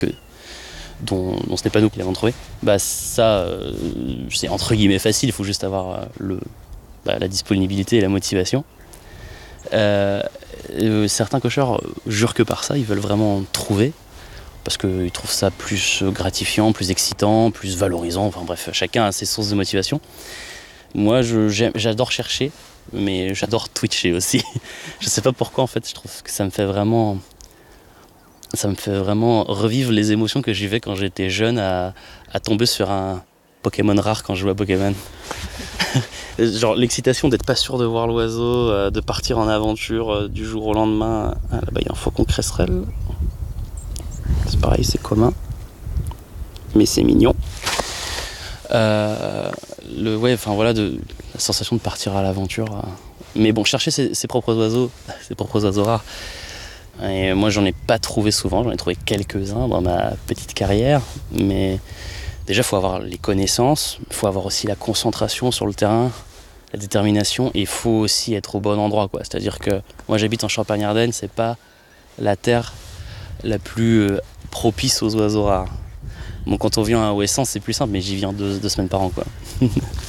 dont ce n'est pas nous qui l'avons trouvé. Bah ça, c'est entre guillemets facile, il faut juste avoir la disponibilité et la motivation. Certains cocheurs jurent que par ça, ils veulent vraiment trouver, parce qu'ils trouvent ça plus gratifiant, plus excitant, plus valorisant, enfin bref, chacun a ses sources de motivation. Moi, j'adore chercher, mais j'adore twitcher aussi. Je sais pas pourquoi, en fait, je trouve que ça me fait vraiment revivre les émotions que j'avais quand j'étais jeune à tomber sur un Pokémon rare quand je jouais à Pokémon. Genre l'excitation d'être pas sûr de voir l'oiseau, de partir en aventure du jour au lendemain. Ah, là-bas, il y a un faucon cresserelle. C'est pareil, c'est commun. Mais c'est mignon. La sensation de partir à l'aventure. Mais bon, chercher ses propres oiseaux rares. Et moi, j'en ai pas trouvé souvent, j'en ai trouvé quelques-uns dans ma petite carrière. Mais déjà, il faut avoir les connaissances, il faut avoir aussi la concentration sur le terrain, la détermination, et il faut aussi être au bon endroit, quoi. C'est-à-dire que moi, j'habite en Champagne-Ardenne, c'est pas la terre la plus propice aux oiseaux rares. Bon, quand on vient à Ouessant, c'est plus simple, mais j'y viens deux semaines par an, quoi.